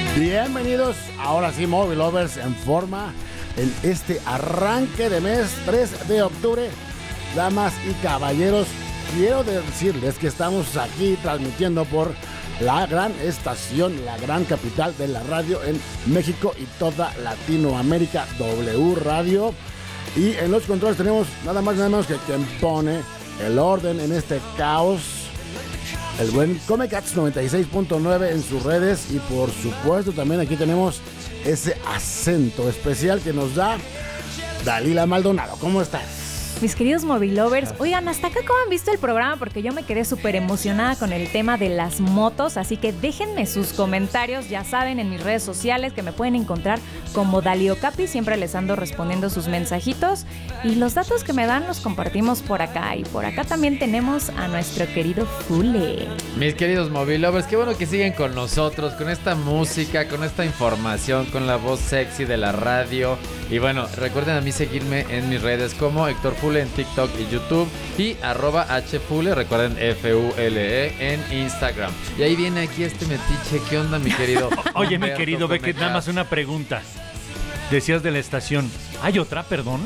Bienvenidos, ahora sí, Movie Lovers en forma en este arranque de mes 3 de octubre. Damas y caballeros, quiero decirles que estamos aquí transmitiendo por la gran estación, la gran capital de la radio en México y toda Latinoamérica, W Radio. Y en los controles tenemos nada más y nada menos que quien pone el orden en este caos, el buen Comecats 96.9 en sus redes. Y por supuesto también aquí tenemos ese acento especial que nos da Dalila Maldonado. ¿Cómo estás? Mis queridos Movie Lovers, oigan, hasta acá cómo han visto el programa, porque yo me quedé súper emocionada con el tema de las motos, así que déjenme sus comentarios, ya saben, en mis redes sociales que me pueden encontrar como Daliocapi, siempre les ando respondiendo sus mensajitos y los datos que me dan los compartimos por acá. Y por acá también tenemos a nuestro querido Fule. Mis queridos Movie Lovers, qué bueno que siguen con nosotros, con esta música, con esta información, con la voz sexy de la radio. Y bueno, recuerden a mí seguirme en mis redes como Héctor Fule en TikTok y YouTube y @hfule, recuerden FULE en Instagram. Y ahí viene aquí este metiche. ¿Qué onda, mi querido? Oye, mi querido Beckett, nada más una pregunta. Decías de la estación. ¿Hay otra? Perdón.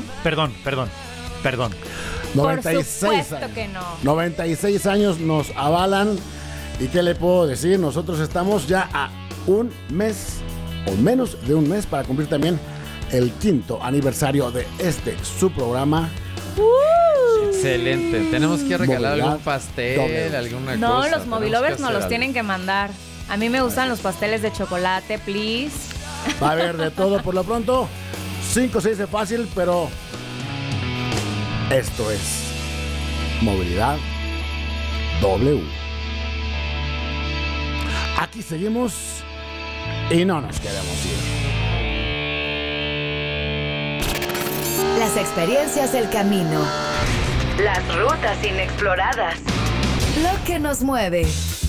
96 Por supuesto que no. 96 años nos avalan. ¿Y qué le puedo decir? Nosotros estamos ya a un mes o menos de un mes para cumplir también el 5º aniversario de su programa. Excelente. Tenemos que regalar Movilidad algún pastel, alguna cosa. No, los Movie Lovers nos los algo. tienen que mandar. A mí me gustan los pasteles de chocolate, please. Va a haber de todo por lo pronto. 5 se dice fácil, pero esto es Movilidad W. Aquí seguimos y no nos queremos ir. Las experiencias del camino. Las rutas inexploradas. Lo que nos mueve.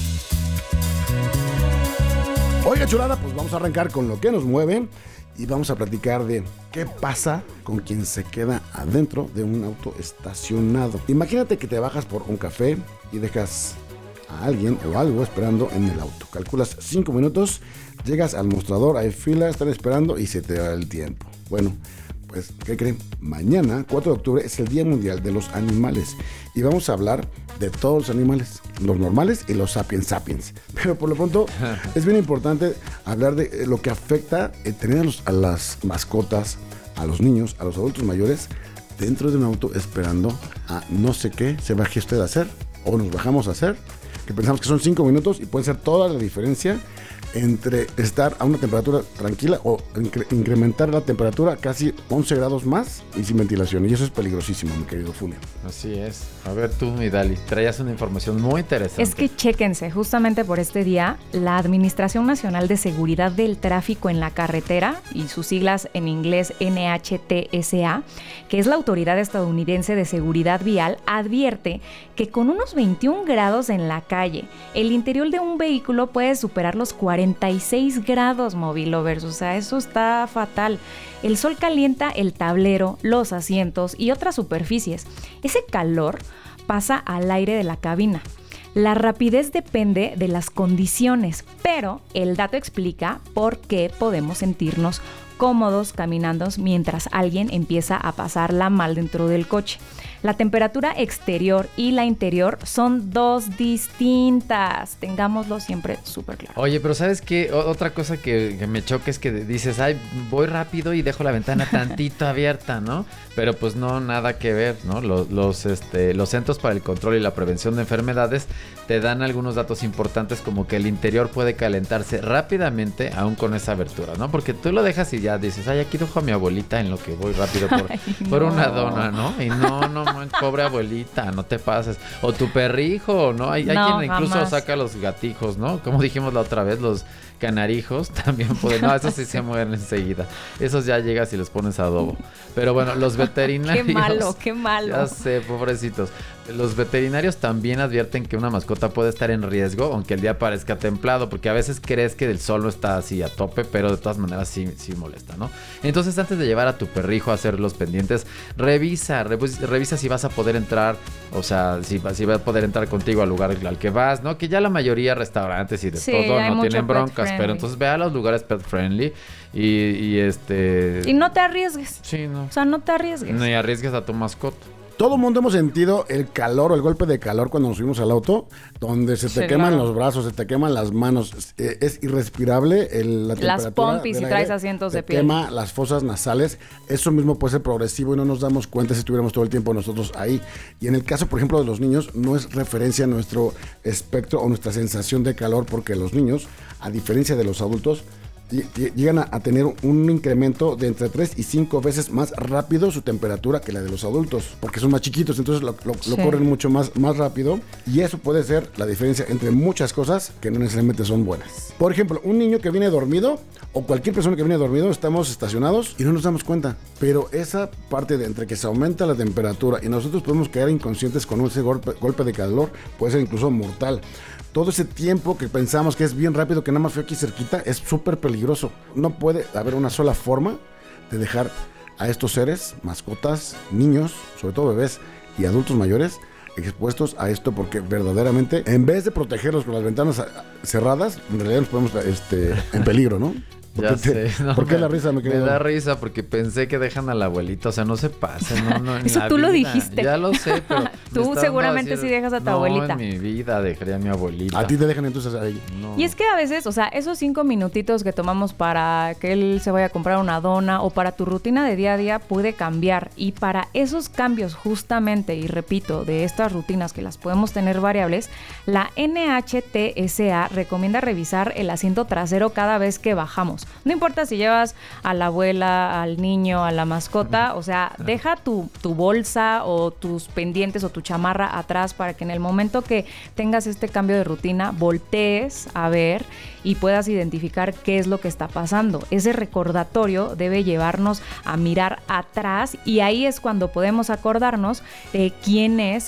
Oiga, chulada, pues vamos a arrancar con lo que nos mueve y vamos a platicar de qué pasa con quien se queda adentro de un auto estacionado. Imagínate que te bajas por un café y dejas a alguien o algo esperando en el auto. Calculas 5 minutos, llegas al mostrador, hay fila, están esperando y se te va el tiempo. Bueno, pues, ¿qué creen? Mañana, 4 de octubre, es el Día Mundial de los Animales. Y vamos a hablar de todos los animales, los normales y los sapiens sapiens. Pero por lo pronto, es bien importante hablar de lo que afecta tener a las mascotas, a los niños, a los adultos mayores, dentro de un auto esperando a no sé qué se baje usted a hacer, o nos bajamos a hacer, que pensamos que son 5 minutos y puede ser toda la diferencia entre estar a una temperatura tranquila o incrementar la temperatura casi 11 grados más y sin ventilación. Y eso es peligrosísimo, mi querido Fulio. Así es. A ver tú, mi Dali, traías una información muy interesante. Es que chéquense, justamente por este día, la Administración Nacional de Seguridad del Tráfico en la Carretera, y sus siglas en inglés NHTSA, que es la Autoridad Estadounidense de Seguridad Vial, advierte que con unos 21 grados en la calle, el interior de un vehículo puede superar los 46 grados, Movie Lovers. O sea, eso está fatal. El sol calienta el tablero, los asientos y otras superficies. Ese calor pasa al aire de la cabina. La rapidez depende de las condiciones, pero el dato explica por qué podemos sentirnos cómodos caminando mientras alguien empieza a pasarla mal dentro del coche. La temperatura exterior y la interior son dos distintas. Tengámoslo siempre súper claro. Oye, pero ¿sabes qué? Otra cosa que me choca es que dices, ay, voy rápido y dejo la ventana tantito abierta, ¿no? Pero pues no, nada que ver, ¿no? Los Centros para el Control y la Prevención de Enfermedades te dan algunos datos importantes, como que el interior puede calentarse rápidamente aún con esa abertura, ¿no? Porque tú lo dejas y ya dices, ay, aquí dejo a mi abuelita en lo que voy rápido por una dona, ¿no? Y no, pobre abuelita, no te pases. O tu perrijo, ¿no? Hay No, quien incluso jamás. saca los gatijos, ¿no? Como dijimos la otra vez, los canarijos también pueden. No, esos sí se mueren enseguida. Esos ya llegas y les pones adobo. Pero bueno, los veterinarios... Qué malo. Ya sé, pobrecitos. Los veterinarios también advierten que una mascota puede estar en riesgo, aunque el día parezca templado, porque a veces crees que el sol no está así a tope, pero de todas maneras sí molesta, ¿no? Entonces, antes de llevar a tu perrijo a hacer los pendientes, revisa revisa si vas a poder entrar, o sea, si va a poder entrar contigo al lugar al que vas, ¿no? Que ya la mayoría de restaurantes y de todo no tienen broncas, pero entonces ve a los lugares pet friendly y Y no te arriesgues. Sí, no. O sea, no te arriesgues. Ni arriesgues a tu mascota. Todo el mundo hemos sentido el calor o el golpe de calor cuando nos subimos al auto, donde se te queman los brazos, se te queman las manos. Es irrespirable la temperatura. Las pompis, si traes asientos de piel. Quema las fosas nasales. Eso mismo puede ser progresivo y no nos damos cuenta si estuviéramos todo el tiempo nosotros ahí. Y en el caso, por ejemplo, de los niños, no es referencia a nuestro espectro o nuestra sensación de calor, porque los niños, a diferencia de los adultos, llegan a tener un incremento de entre 3 y 5 veces más rápido su temperatura que la de los adultos, porque son más chiquitos, entonces lo corren mucho más rápido, y eso puede ser la diferencia entre muchas cosas que no necesariamente son buenas. Por ejemplo, un niño que viene dormido, o cualquier persona que viene dormido, estamos estacionados y no nos damos cuenta, pero esa parte de entre que se aumenta la temperatura y nosotros podemos quedar inconscientes con ese golpe de calor, puede ser incluso mortal. Todo ese tiempo que pensamos que es bien rápido, que nada más fue aquí cerquita, es súper peligroso. No puede haber una sola forma de dejar a estos seres, mascotas, niños, sobre todo bebés y adultos mayores, expuestos a esto, porque verdaderamente, en vez de protegerlos con las ventanas cerradas, en realidad nos ponemos en peligro, ¿no? Ya sé. ¿Por qué la risa, mi querido? Me da risa porque pensé que dejan a la abuelita. O sea, no se pasen. No, eso tú lo dijiste. Ya lo sé, pero... Tú seguramente sí dejas a tu abuelita. No, en mi vida dejaría a mi abuelita. ¿A ti te dejan entonces ahí? No. Y es que a veces, o sea, esos 5 minutitos que tomamos para que él se vaya a comprar una dona o para tu rutina de día a día puede cambiar. Y para esos cambios justamente, y repito, de estas rutinas que las podemos tener variables, la NHTSA recomienda revisar el asiento trasero cada vez que bajamos. No importa si llevas a la abuela, al niño, a la mascota, o sea, deja tu bolsa o tus pendientes o tu chamarra atrás para que en el momento que tengas este cambio de rutina voltees a ver y puedas identificar qué es lo que está pasando. Ese recordatorio debe llevarnos a mirar atrás, y ahí es cuando podemos acordarnos de quién es,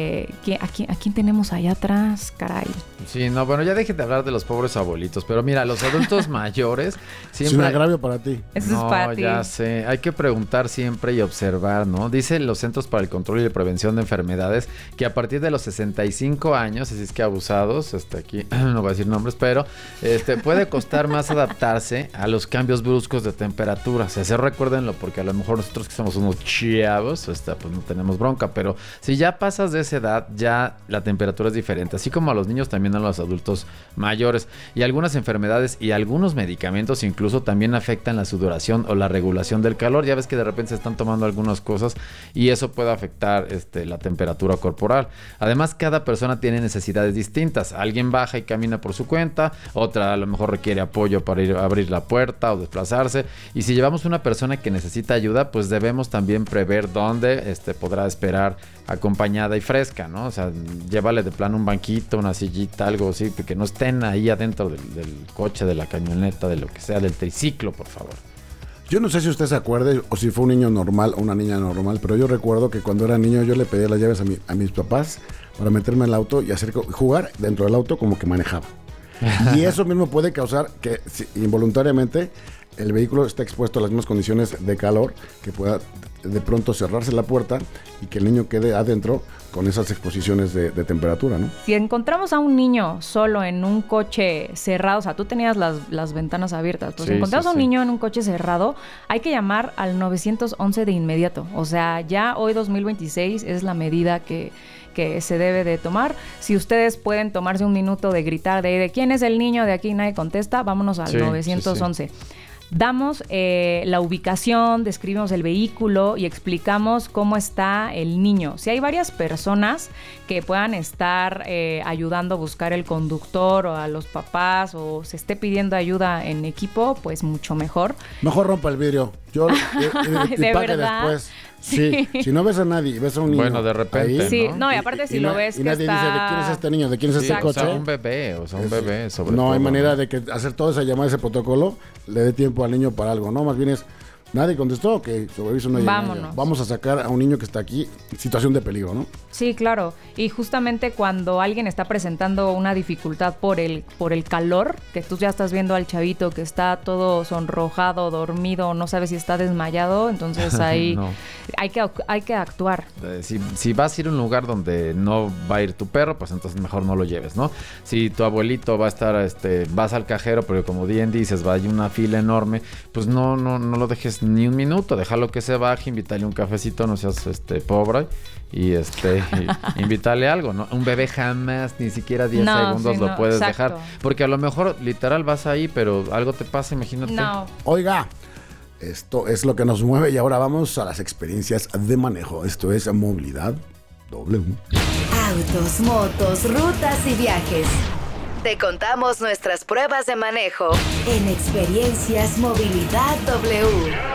a quién tenemos allá atrás, caray. Sí, no, bueno, ya dejen de hablar de los pobres abuelitos, pero mira, los adultos mayores siempre... Es un agravio para ti. Eso es para ti. Ya sé, hay que preguntar siempre y observar, ¿no? Dicen los Centros para el Control y la Prevención de Enfermedades que a partir de los 65 años, así es que abusados, aquí no voy a decir nombres, pero puede costar más adaptarse a los cambios bruscos de temperatura. O sea, recuérdenlo, porque a lo mejor nosotros que somos unos chavos, pues no tenemos bronca, pero si ya pasas de esa edad, ya la temperatura es diferente, así como a los niños, también a los adultos mayores. Y algunas enfermedades y algunos medicamentos incluso también afectan la sudoración o la regulación del calor. Ya ves que de repente se están tomando algunas cosas y eso puede afectar la temperatura corporal. Además, cada persona tiene necesidades distintas. Alguien baja y camina por su cuenta, otra a lo mejor requiere apoyo para ir a abrir la puerta o desplazarse. Y si llevamos una persona que necesita ayuda, pues debemos también prever dónde podrá esperar acompañada y fresca, ¿no? O sea, llévale de plano un banquito, una sillita, algo así, que no estén ahí adentro del coche, de la camioneta, de lo que sea, del triciclo, por favor. Yo no sé si usted se acuerde o si fue un niño normal o una niña normal, pero yo recuerdo que cuando era niño yo le pedía las llaves a mis papás para meterme al auto y jugar dentro del auto como que manejaba. Y eso mismo puede causar que involuntariamente el vehículo esté expuesto a las mismas condiciones de calor, que pueda de pronto cerrarse la puerta y que el niño quede adentro con esas exposiciones de temperatura, ¿no? Si encontramos a un niño solo en un coche cerrado, o sea, tú tenías las ventanas abiertas, pues si encontramos a un niño en un coche cerrado, hay que llamar al 911 de inmediato. O sea, ya hoy 2026 es la medida que se debe de tomar. Si ustedes pueden tomarse un minuto de gritar de quién es el niño de aquí y nadie contesta, vámonos al 911. Damos la ubicación, describimos el vehículo y explicamos cómo está el niño. Si hay varias personas que puedan estar ayudando a buscar el conductor o a los papás, o se esté pidiendo ayuda en equipo, pues mucho mejor. Mejor rompa el vidrio. Yo ¿De verdad? Después. Sí, si no ves a nadie y ves a un niño. Bueno, de repente. Ahí, sí, no, y aparte si lo ves y nadie dice, ¿de quién es este niño? ¿De quién es este coche? O sea, un bebé, sobre todo. No hay manera de que hacer toda esa llamada, ese protocolo, le dé tiempo al niño para algo, ¿no? Más bien es Nadie contestó, ok, sobreviso no llega. Vámonos. Vamos a sacar a un niño que está aquí en situación de peligro, ¿no? Sí, claro. Y justamente cuando alguien está presentando una dificultad por el calor, que tú ya estás viendo al chavito que está todo sonrojado, dormido, no sabes si está desmayado, entonces ahí No. hay que actuar. Si vas a ir a un lugar donde no va a ir tu perro, pues entonces mejor no lo lleves, ¿no? Si tu abuelito va a estar, vas al cajero, pero como bien dices, va a una fila enorme, pues no lo dejes ni un minuto, déjalo que se baje, invítale un cafecito, no seas pobre, y invítale algo, ¿no? Un bebé jamás, ni siquiera 10 segundos lo puedes dejar, porque a lo mejor literal vas ahí, pero algo te pasa, imagínate. No. Oiga, esto es lo que nos mueve y ahora vamos a las experiencias de manejo. Esto es Movilidad W. Autos, motos, rutas y viajes. Te contamos nuestras pruebas de manejo en Experiencias Movilidad W.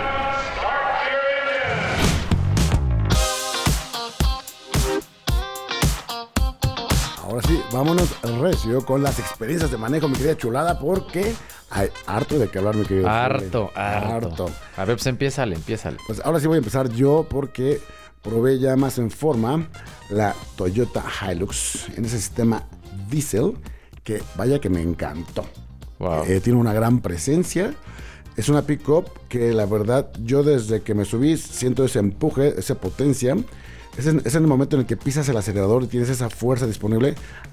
Ahora sí, vámonos recio con las experiencias de manejo, mi querida chulada, porque hay harto de que hablar, mi querido. Harto. A ver, pues empiézale. Pues ahora sí voy a empezar yo porque probé ya más en forma la Toyota Hilux en ese sistema diesel que vaya que me encantó. Wow. Tiene una gran presencia. Es una pick-up que la verdad yo desde que me subí siento ese empuje, esa potencia. Es en el momento en el que pisas el acelerador y tienes esa fuerza disponible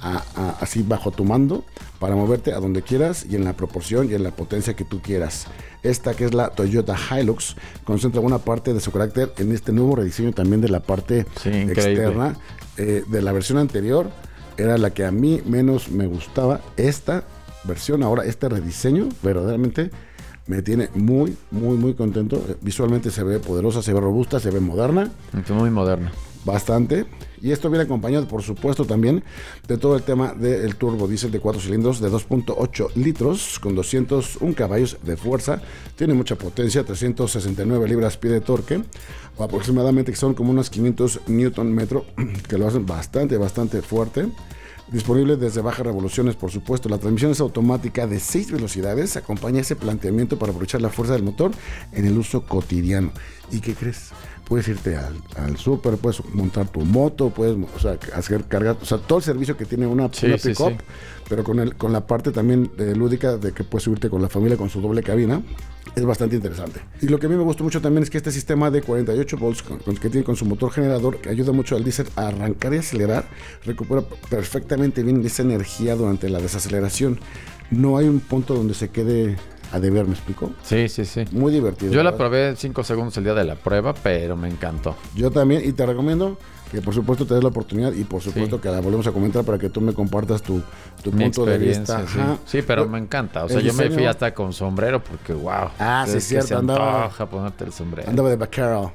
así bajo tu mando para moverte a donde quieras y en la proporción y en la potencia que tú quieras. Esta que es la Toyota Hilux concentra buena parte de su carácter en este nuevo rediseño también de la parte externa. De la versión anterior era la que a mí menos me gustaba. Esta versión ahora, este rediseño verdaderamente me tiene muy, muy, muy contento. Visualmente se ve poderosa, se ve robusta, se ve moderna. Muy moderna. Bastante. Y esto viene acompañado, por supuesto, también de todo el tema del turbo diésel de 4 cilindros de 2.8 litros con 201 caballos de fuerza. Tiene mucha potencia, 369 libras-pie de torque, o aproximadamente que son como unos 500 Newton metro, que lo hacen bastante, bastante fuerte. Disponible desde bajas revoluciones, por supuesto. La transmisión es automática de 6 velocidades. Acompaña ese planteamiento para aprovechar la fuerza del motor en el uso cotidiano. ¿Y qué crees? Puedes irte al súper, puedes montar tu moto, puedes hacer cargar, todo el servicio que tiene una pick-up, pero con la parte también lúdica de que puedes subirte con la familia con su doble cabina. Es bastante interesante. Y lo que a mí me gustó mucho también es que este sistema de 48 volts que tiene con su motor generador, que ayuda mucho al diésel a arrancar y acelerar, recupera perfectamente bien esa energía durante la desaceleración. No hay un punto donde se quede a deber, ¿me explico? Sí. Muy divertido. Yo la probé 5 segundos el día de la prueba, pero me encantó. Yo también, y te recomiendo que por supuesto te des la oportunidad y por supuesto que la volvemos a comentar para que tú me compartas tu punto de vista. Sí, pero me encanta. O sea, yo me fui hasta con sombrero porque wow. Sí, es cierto. Andaba a ponerte el sombrero. Andaba de vaquero,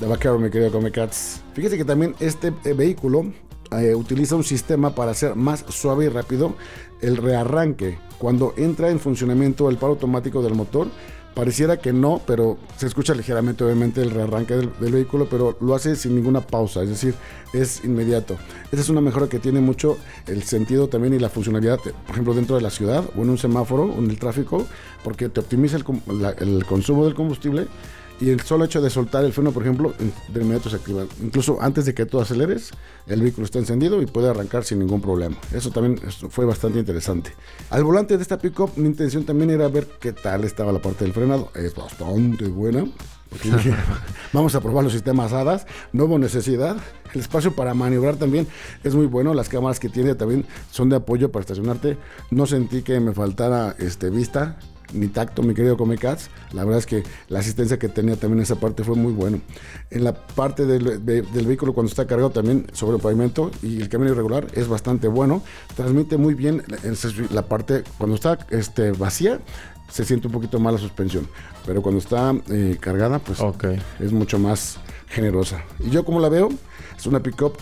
mi querido Comecats. Fíjese que también este vehículo utiliza un sistema para hacer más suave y rápido el rearranque. Cuando entra en funcionamiento el paro automático del motor, pareciera que no, pero se escucha ligeramente obviamente el rearranque del vehículo, pero lo hace sin ninguna pausa, es decir, es inmediato. Esa es una mejora que tiene mucho el sentido también y la funcionalidad, por ejemplo, dentro de la ciudad o en un semáforo o en el tráfico, porque te optimiza el consumo del combustible. Y el solo hecho de soltar el freno, por ejemplo, de inmediato se activa. Incluso antes de que tú aceleres, el vehículo está encendido y puede arrancar sin ningún problema. Eso también fue bastante interesante. Al volante de esta pick-up, mi intención también era ver qué tal estaba la parte del frenado. Es bastante buena. Dije, vamos a probar los sistemas HADAS. No hubo necesidad. El espacio para maniobrar también es muy bueno. Las cámaras que tiene también son de apoyo para estacionarte. No sentí que me faltara vista ni tacto, mi querido Comecats. La verdad es que la asistencia que tenía también esa parte fue muy bueno. En la parte del vehículo cuando está cargado también sobre el pavimento y el camino irregular es bastante bueno. Transmite muy bien la parte cuando está vacía. Se siente un poquito más la suspensión, pero cuando está cargada pues es mucho más generosa. Y yo como la veo, es una pick-up que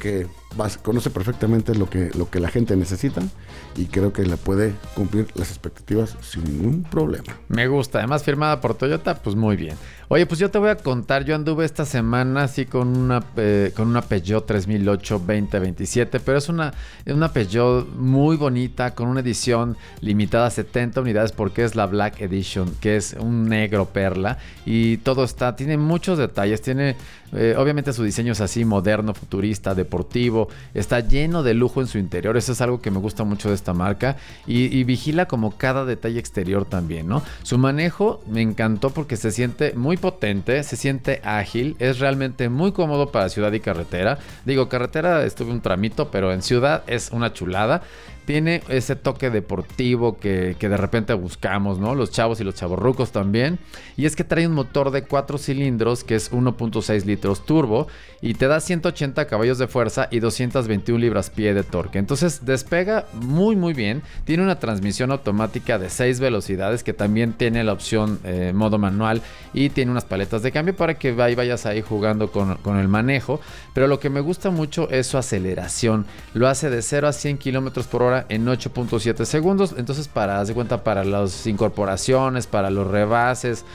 conoce perfectamente lo que la gente necesita y creo que le puede cumplir las expectativas sin ningún problema. Me gusta, además firmada por Toyota, pues muy bien. Oye, pues yo te voy a contar, yo anduve esta semana así con una Peugeot 3008 2027, pero es una Peugeot muy bonita, con una edición limitada a 70 unidades porque es la Black Edition, que es un negro perla y todo tiene muchos detalles, tiene obviamente su diseño es así moderno, futurista, deportivo, está lleno de lujo en su interior, eso es algo que me gusta mucho de esta marca y vigila como cada detalle exterior también, ¿no? Su manejo me encantó porque se siente muy potente, se siente ágil, es realmente muy cómodo para ciudad y carretera. Digo, carretera estuve un tramito, pero en ciudad es una chulada. Tiene ese toque deportivo que de repente buscamos, ¿no? Los chavos y los chavorrucos también. Y es que trae un motor de 4 cilindros que es 1.6 litros turbo y te da 180 caballos de fuerza y 221 libras-pie de torque. Entonces despega muy muy bien. Tiene una transmisión automática de 6 velocidades que también tiene la opción modo manual y tiene unas paletas de cambio para que vayas ahí jugando con el manejo. Pero lo que me gusta mucho es su aceleración. Lo hace de 0 a 100 kilómetros por hora en 8.7 segundos. Entonces, haz de cuenta, para las incorporaciones, para los rebases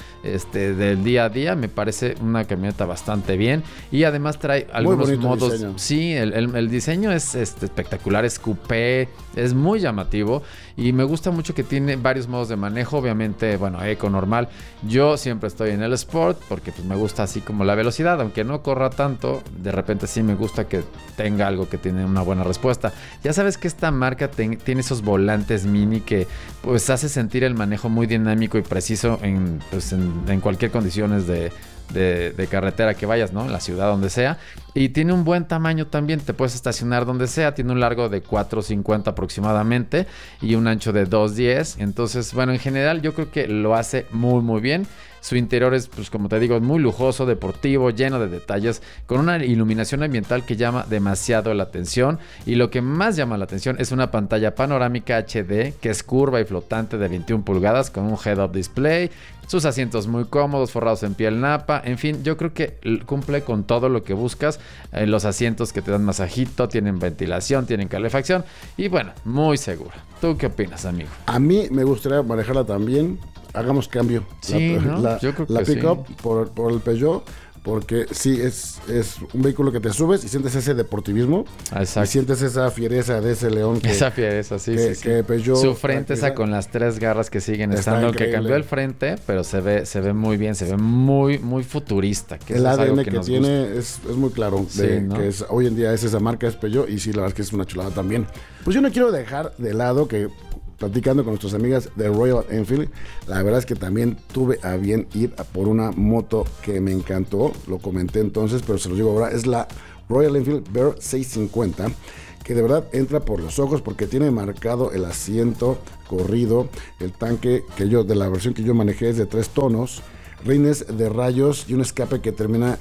del día a día, me parece una camioneta bastante bien. Y además trae algunos modos. Diseño. Sí, el diseño es espectacular, es coupé, es muy llamativo. Y me gusta mucho que tiene varios modos de manejo. Obviamente, bueno, eco, normal. Yo siempre estoy en el Sport porque pues me gusta así como la velocidad. Aunque no corra tanto, de repente sí me gusta que tenga algo que tiene una buena respuesta. Ya sabes que esta marca tiene esos volantes mini que pues hace sentir el manejo muy dinámico y preciso en cualquier condiciones de carretera que vayas, ¿no? En la ciudad, donde sea. Y tiene un buen tamaño también, te puedes estacionar donde sea. Tiene un largo de 4.50 aproximadamente y un ancho de 2.10. Entonces, bueno, en general yo creo que lo hace muy muy bien. Su interior es, pues como te digo, muy lujoso, deportivo, lleno de detalles, con una iluminación ambiental que llama demasiado la atención. Y lo que más llama la atención es una pantalla panorámica HD que es curva y flotante de 21 pulgadas con un head-up display. Sus asientos muy cómodos, forrados en piel napa. En fin, yo creo que cumple con todo lo que buscas. Los asientos que te dan masajito, tienen ventilación, tienen calefacción. Y bueno, muy segura. ¿Tú qué opinas, amigo? A mí me gustaría manejarla también. Hagamos cambio. Sí, yo creo que la pick-up sí. por el Peugeot. Porque sí, es un vehículo que te subes y sientes ese deportivismo. Exacto. Y sientes esa fiereza de ese león. Esa fiereza, sí. Que Peugeot, su frente esa con las 3 garras que siguen estando. Aunque cambió el frente, pero se ve muy bien, se ve muy, muy futurista. Que el ADN que tiene es muy claro. Sí, ¿no? Que hoy en día es esa marca, es Peugeot. Y sí, la verdad es que es una chulada también. Pues yo no quiero dejar de lado que, platicando con nuestras amigas de Royal Enfield, la verdad es que también tuve a bien ir a por una moto que me encantó, lo comenté entonces, pero se los digo ahora, es la Royal Enfield Bear 650, que de verdad entra por los ojos porque tiene marcado el asiento corrido, el tanque de la versión que yo manejé es de 3 tonos, rines de rayos y un escape que termina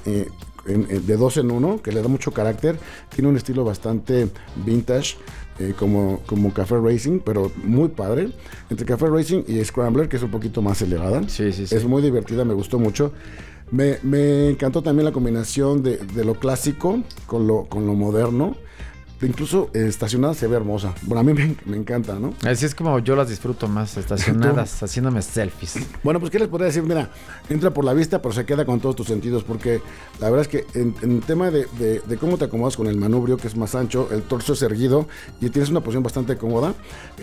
de 2 en 1, que le da mucho carácter, tiene un estilo bastante vintage, como Café Racing, pero muy padre. Entre Café Racing y Scrambler, que es un poquito más elevada. Sí. Es muy divertida, me gustó mucho. Me encantó también la combinación de lo clásico con lo moderno. Incluso estacionada se ve hermosa. Bueno, a mí me encanta, ¿no? Así es como yo las disfruto más, estacionadas, haciéndome selfies. Bueno, pues ¿qué les podría decir? Mira, entra por la vista, pero se queda con todos tus sentidos, porque la verdad es que en el tema de cómo te acomodas con el manubrio, que es más ancho, el torso es erguido y tienes una posición bastante cómoda.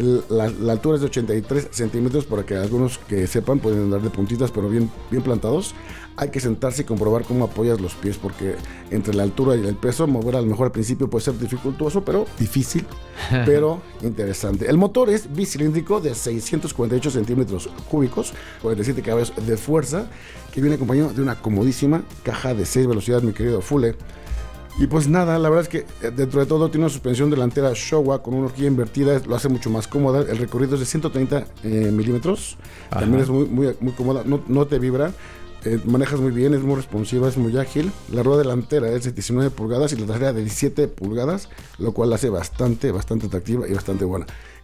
La altura es de 83 centímetros, para que algunos que sepan pueden andar de puntitas, pero bien plantados. Hay que sentarse y comprobar cómo apoyas los pies, porque entre la altura y el peso, mover a lo mejor al principio puede ser dificultoso, pero difícil, pero interesante. El motor es bicilíndrico de 648 centímetros cúbicos, 47 caballos de fuerza, que viene acompañado de una comodísima caja de 6 velocidades, mi querido Fule. Y pues nada, la verdad es que dentro de todo tiene una suspensión delantera Showa con una horquilla invertida, lo hace mucho más cómoda. El recorrido es de 130 milímetros, también es muy cómoda, no te vibra. Manejas muy bien, es muy responsiva, es muy ágil. La rueda delantera es de 19 pulgadas y la trasera de 17 pulgadas, lo cual la hace bastante atractiva y bastante buena.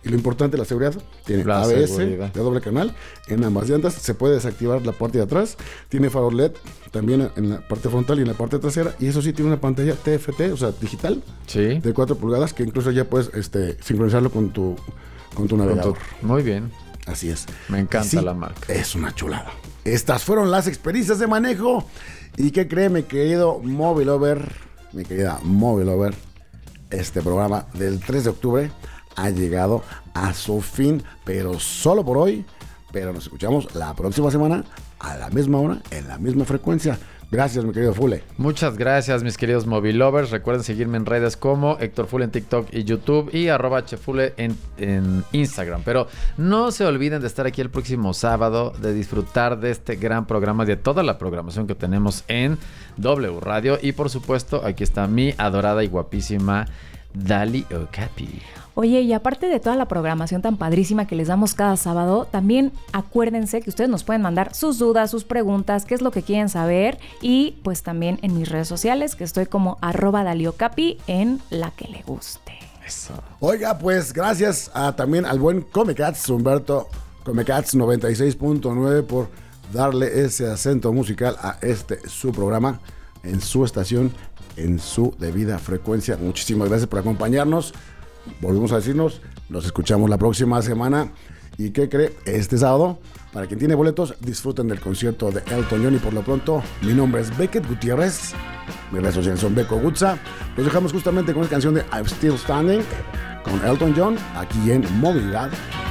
Y lo importante, la seguridad, tiene La ABS seguridad. de doble canal en ambas llantas, se puede desactivar la parte de atrás, tiene faro LED también en la parte frontal y en la parte trasera, y eso sí tiene una pantalla TFT, o sea, digital, Sí. de 4 pulgadas, que incluso ya puedes sincronizarlo con tu navegador. Muy bien. Así es. Me encanta Y sí, la marca. es una chulada. Estas fueron las experiencias de manejo. ¿Y qué cree, mi querido Mobile Lover? Mi querida Mobile Lover, este programa del 3 de octubre ha llegado a su fin, pero solo por hoy. Pero nos escuchamos la próxima semana a la misma hora, en la misma frecuencia. Gracias, mi querido Fule. Muchas gracias, mis queridos Mobile Lovers. Recuerden seguirme en redes como Héctor Fule en TikTok y YouTube y @chefule en Instagram. Pero no se olviden de estar aquí el próximo sábado, de disfrutar de este gran programa, de toda la programación que tenemos en W Radio. Y por supuesto, aquí está mi adorada y guapísima Dali Okapi. Oye, y aparte de toda la programación tan padrísima que les damos cada sábado, también acuérdense que ustedes nos pueden mandar sus dudas, sus preguntas, qué es lo que quieren saber, y pues también en mis redes sociales, que estoy como @daliocapi en la que le guste. Eso. Oiga, pues gracias también al buen Comecats, Humberto Comecats 96.9 por darle ese acento musical a su programa en su estación, en su debida frecuencia. Muchísimas gracias por acompañarnos. Volvemos a decirnos, nos escuchamos la próxima semana. ¿Y qué cree? Este sábado, para quien tiene boletos, disfruten del concierto de Elton John. Y por lo pronto, mi nombre es Beckett Gutiérrez. Mis redes sociales son Beco Gutza. Los dejamos justamente con la canción de I'm Still Standing con Elton John, aquí en Movilidad